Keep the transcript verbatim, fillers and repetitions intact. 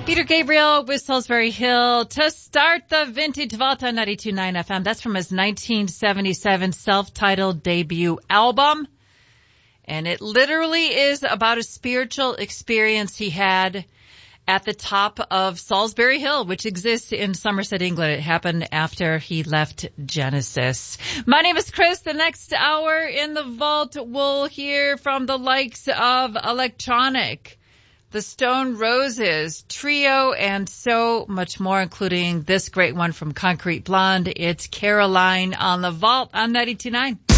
Peter Gabriel with Salisbury Hill to start the Vintage Vault on ninety-two point nine F M. That's from his nineteen seventy-seven self-titled debut album. And it literally is about a spiritual experience he had at the top of Salisbury Hill, which exists in Somerset, England. It happened after he left Genesis. My name is Chris. The next hour in the vault, we'll hear from the likes of Electronic, the Stone Roses, Trio, and so much more, including this great one from Concrete Blonde. It's Caroline on the Vault on ninety-two point nine.